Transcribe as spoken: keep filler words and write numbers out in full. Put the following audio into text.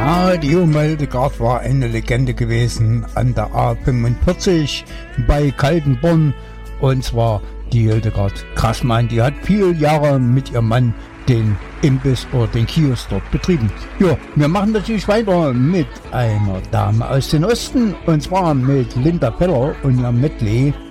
Ja, die Hildegard war eine Legende gewesen an der A fünfundvierzig bei Kaltenborn. Und zwar die Hildegard Grassmann, die hat viele Jahre mit ihrem Mann den Imbiss oder den Kiosk dort betrieben. Ja, wir machen natürlich weiter mit einer Dame aus dem Osten, und zwar mit Linda Feller und ihrem Medley